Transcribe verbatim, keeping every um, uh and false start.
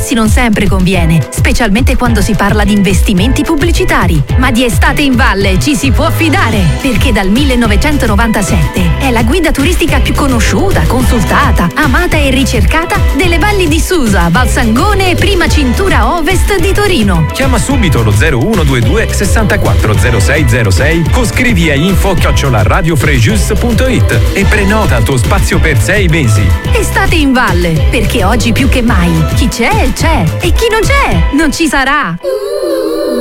Fidarsi non sempre conviene, specialmente quando si parla di investimenti pubblicitari. Ma di Estate in Valle ci si può fidare, perché dal millenovecentonovantasette è la guida turistica più conosciuta, consultata, amata e ricercata delle valli di Susa, Valsangone e prima cintura ovest di Torino. Chiama subito lo zero uno due due sessantaquattro zero sei zero sei o scrivi a info chiocciola radiofreejus punto it e prenota il tuo spazio per sei mesi. Estate in Valle, perché oggi più che mai chi c'è c'è e chi non c'è non ci sarà.